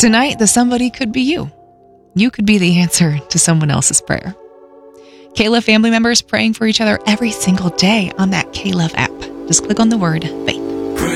Tonight, the somebody could be you. You could be the answer to someone else's prayer. K-Love family members praying for each other every single day on that K-Love app. Just click on the word faith.